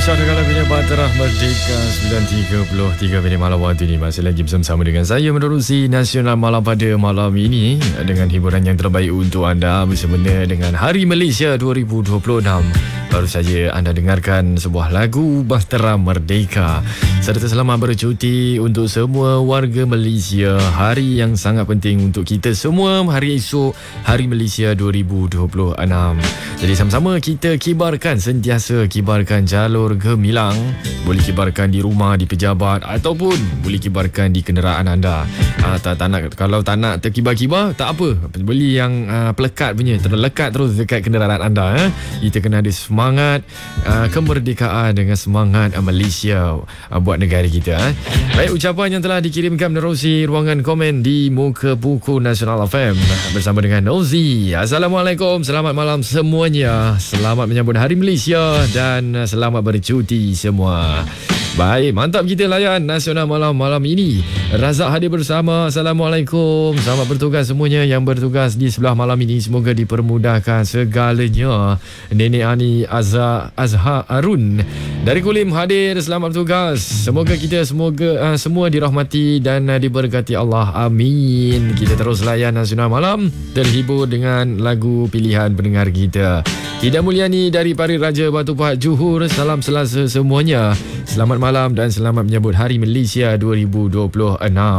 Syahdu kalau punya Bahtera Merdeka 9.33 minit malam waktu ini. Masih lagi bersama dengan saya menerusi Nasional Malam pada malam ini dengan hiburan yang terbaik untuk anda bersama dengan Hari Malaysia 2026. Baru saja anda dengarkan sebuah lagu Bahtera Merdeka. Serta selamat bercuti untuk semua warga Malaysia. Hari yang sangat penting untuk kita semua. Hari esok Hari Malaysia 2026. Jadi sama-sama kita kibarkan, sentiasa kibarkan jalur gemilang. Boleh kibarkan di rumah, di pejabat, ataupun boleh kibarkan di kenderaan anda. Kalau tak nak terkibar-kibar, tak apa, beli yang pelekat punya, terlekat terus dekat kenderaan anda. Kita kena ada semangat kemerdekaan dengan semangat Malaysia buat negara kita. Baik, ucapan yang telah dikirimkan menerusi ruangan komen di muka buku Nasional FM bersama dengan Nozi. Assalamualaikum, selamat malam semuanya. Selamat menyambut Hari Malaysia dan selamat bercuti semua. Baik, mantap kita layan Nasional malam ini. Razak hadir bersama. Assalamualaikum. Selamat bertugas semuanya yang bertugas di sebelah malam ini. Semoga dipermudahkan segalanya. Nenek Ani Azhar Arun dari Kulim hadir. Selamat bertugas. Semoga kita semua dirahmati dan diberkati Allah. Amin. Kita terus layan Nasional malam, terhibur dengan lagu pilihan pendengar kita. Ida Mulyani dari Parit Raja Batu Pahat Johor. Salam Selasa semuanya. Selamat malam dan selamat menyambut Hari Malaysia 2026.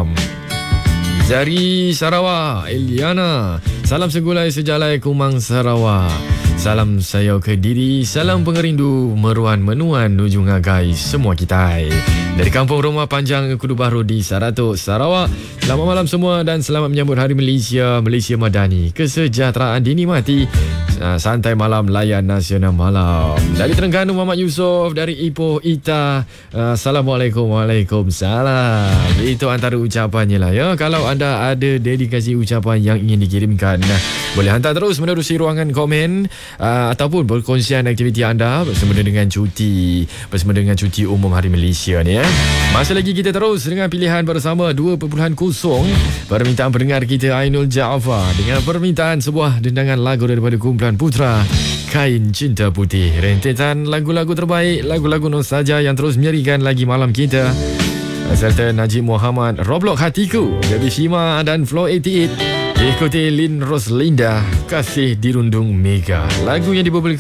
Zari Sarawak, Eliana. Salam segulai sejalai Kumang Sarawak. Salam saya Kediri. Salam pengerindu Meruan Menuan Nujung Agai semua kita. Dari Kampung Rumah Panjang Kudu Baru di Saratok, Sarawak. Selamat malam semua dan selamat menyambut Hari Malaysia, Malaysia Madani. Kesejahteraan dinikmati. Santai malam layan Nasional malam. Dari Terengganu Muhammad Yusof. Dari Ipoh Ita. Assalamualaikum. Waalaikumsalam. Itu antara ucapannya lah ya. Kalau anda ada dedikasi ucapan yang ingin dikirimkan, boleh hantar terus menerusi ruangan komen ataupun berkongsian aktiviti anda bersama dengan cuti umum Hari Malaysia ni ya. Masih lagi kita terus dengan pilihan bersama 2.0 permintaan pendengar kita Ainul Jaafar dengan permintaan sebuah dendangan lagu daripada kumpulan Putra, Kain Cinta Putih. Rentetan lagu-lagu terbaik, lagu-lagu nostalgia yang terus menyerikan lagi malam kita. Serta Najib Muhammad, Roblox Hatiku, Debbie Shima dan Flow 88. Ikuti Lin Roslinda, Kasih Dirundung Mega. Lagu yang dibawakan